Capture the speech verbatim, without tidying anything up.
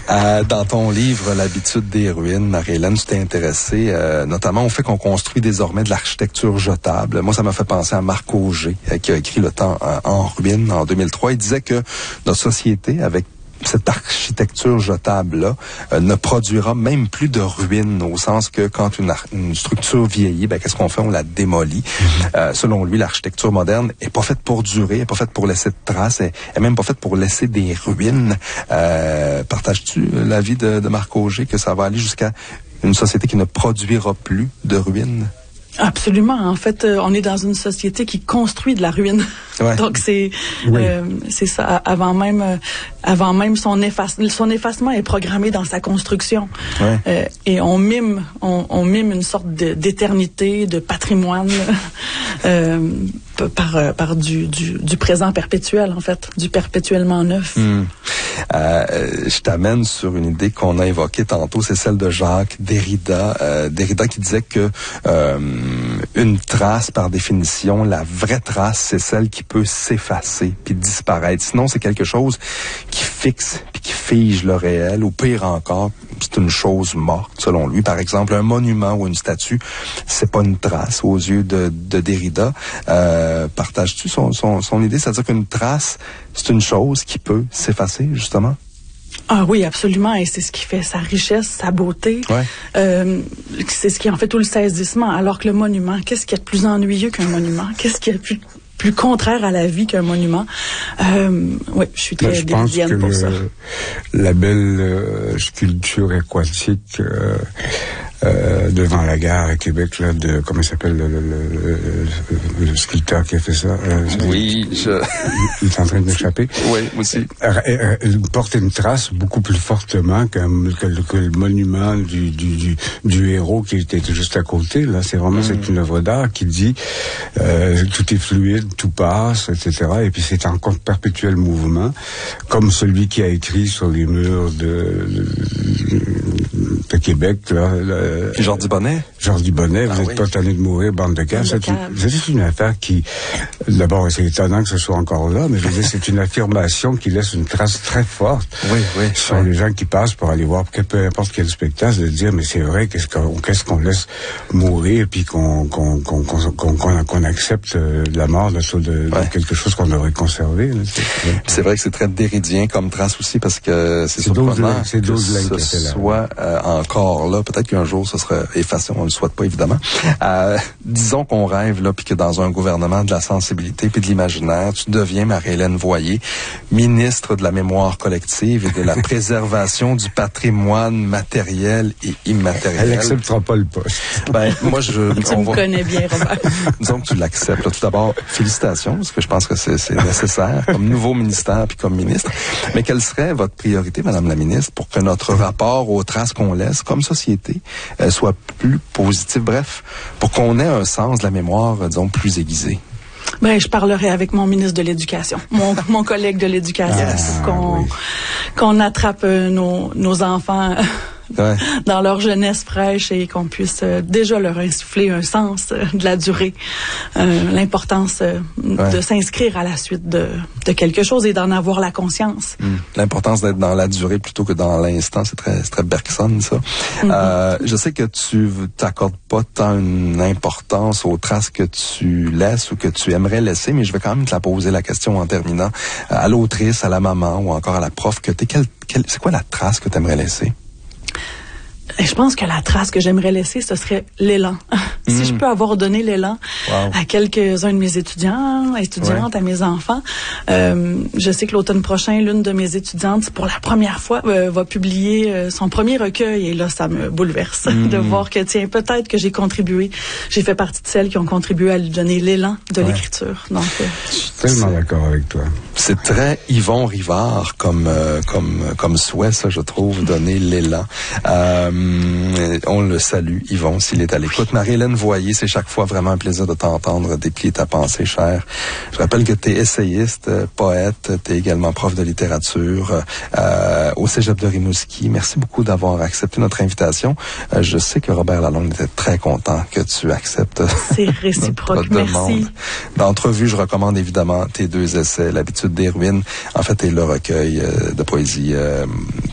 Euh, dans ton livre, L'habitude des ruines, Marie-Hélène, tu t'es intéressée euh, notamment au fait qu'on construit désormais de l'architecture jetable. Moi, ça m'a fait penser à Marc Auger, euh, qui a écrit Le temps euh, en ruine en deux mille trois. Il disait que notre société, avec cette architecture jetable-là euh, ne produira même plus de ruines, au sens que quand une, une structure vieillit, ben qu'est-ce qu'on fait? On la démolit. Mm-hmm. Euh, selon lui, l'architecture moderne est pas faite pour durer, est pas faite pour laisser de traces, est, est même pas faite pour laisser des ruines. Euh, partages-tu l'avis de, de Marc Auger que ça va aller jusqu'à une société qui ne produira plus de ruines? Absolument. En fait, euh, on est dans une société qui construit de la ruine. Ouais. Donc c'est oui. euh, c'est ça. Avant même euh, avant même son efface, son effacement est programmé dans sa construction. Ouais. Euh, et on mime on, on mime une sorte de, d'éternité, de patrimoine euh, par par du, du du présent perpétuel en fait, du perpétuellement neuf. Mmh. Euh, je t'amène sur une idée qu'on a évoquée tantôt, c'est celle de Jacques Derrida. Euh, Derrida qui disait que euh, une trace, par définition, la vraie trace, c'est celle qui peut s'effacer puis disparaître. Sinon, c'est quelque chose qui fixe puis qui fige le réel. Ou pire encore, c'est une chose morte, selon lui. Par exemple, un monument ou une statue, c'est pas une trace aux yeux de, de Derrida. Euh, partages-tu son, son, son idée? C'est-à-dire qu'une trace, c'est une chose qui peut s'effacer, justement? Ah oui, absolument. Et c'est ce qui fait sa richesse, sa beauté. Ouais. Euh, c'est ce qui en fait tout le saisissement. Alors que le monument, qu'est-ce qu'il y a de plus ennuyeux qu'un monument? Qu'est-ce qu'il y a de plus, plus contraire à la vie qu'un monument? Euh, oui, je suis très délidienne pour le, ça. La belle euh, sculpture aquatique euh, euh, devant la gare à Québec, là, de comment il s'appelle le, le, le, le sculpteur qui a fait ça? Euh, oui, je... Il est en train de m'échapper. Oui, aussi. Elle porte une trace beaucoup plus fortement qu'un, que, le, que le monument du, du, du, du héros qui était juste à côté. Là, c'est vraiment, mmh. c'est une œuvre d'art qui dit euh, tout est fluide, tout passe, et cetera. Et puis c'est en perpétuel mouvement, comme celui qui a écrit sur les murs de, de, de Québec, là. là Jordi Bonnet. Jordi Bonnet, vous n'êtes ah, oui. pas tanné de mourir, bande de caves. C'est, c'est une affaire qui, d'abord, c'est étonnant que ce soit encore là, mais je veux dire, c'est une affirmation qui laisse une trace très forte oui, oui, sur oui. les gens qui passent pour aller voir peu importe quel spectacle, de dire, mais c'est vrai, qu'est-ce qu'on, qu'est-ce qu'on laisse mourir, puis qu'on, qu'on, qu'on, qu'on, qu'on, qu'on accepte la mort de, de, de ouais. quelque chose qu'on devrait conserver. Là, c'est, c'est vrai que c'est très déridien comme trace aussi, parce que c'est, c'est surprenant c'est que ce soit euh, encore là. Peut-être qu'un jour, ce serait effacé, on ne le souhaite pas, évidemment. Euh, disons qu'on rêve, là, puis que dans un gouvernement de la sensibilité puis de l'imaginaire, tu deviens, Marie-Hélène Voyer, ministre de la mémoire collective et de la préservation du patrimoine matériel et immatériel. Elle n'acceptera pas le poste. Ben, moi, je... Tu me va... connais bien, Robert. Disons que tu l'acceptes. Là, tout d'abord, félicitations, parce que je pense que c'est, c'est nécessaire comme nouveau ministère puis comme ministre. Mais quelle serait votre priorité, Madame la ministre, pour que notre rapport aux traces qu'on laisse comme société euh, soit plus positif? Bref, pour qu'on ait un sens de la mémoire, euh, disons, plus aiguisé. Ben, je parlerai avec mon ministre de l'Éducation, mon, mon collègue de l'Éducation, yes. pour qu'on, oui. qu'on attrape euh, nos, nos enfants ouais. dans leur jeunesse fraîche et qu'on puisse euh, déjà leur insuffler un sens euh, de la durée, euh, l'importance euh, ouais. de s'inscrire à la suite de, de quelque chose et d'en avoir la conscience. Mmh. L'importance d'être dans la durée plutôt que dans l'instant, c'est très, c'est très Bergson, ça. Mmh. Euh, je sais que tu t'accordes pas tant une importance aux traces que tu laisses ou que tu aimerais laisser, mais je vais quand même te la poser la question en terminant. À l'autrice, à la maman ou encore à la prof que t'es, quelle, quelle, c'est quoi la trace que tu aimerais laisser? Je pense que la trace que j'aimerais laisser, ce serait l'élan. Mmh. Si je peux avoir donné l'élan wow. à quelques-uns de mes étudiants, étudiantes, ouais. à mes enfants. Euh, je sais que l'automne prochain, l'une de mes étudiantes, pour la première fois, euh, va publier euh, son premier recueil. Et là, ça me bouleverse mmh. de voir que, tiens, peut-être que j'ai contribué. J'ai fait partie de celles qui ont contribué à lui donner l'élan de ouais. l'écriture. Donc, euh, je suis tellement d'accord avec toi. C'est très Yvon Rivard comme, euh, comme, comme souhait, ça, je trouve, donner l'élan. Euh, on le salue, Yvon, s'il est à l'écoute. Marie-Hélène Voyer, c'est chaque fois vraiment un plaisir de t'entendre déplier ta pensée, chère. Je rappelle que tu es essayiste, poète, tu es également prof de littérature euh, au Cégep de Rimouski. Merci beaucoup d'avoir accepté notre invitation. Euh, je sais que Robert Lalonde était très content que tu acceptes c'est réciproque, notre merci. demande. D'entrevue, je recommande évidemment tes deux essais, L'habitude des ruines, en fait, et le recueil euh, de poésie euh,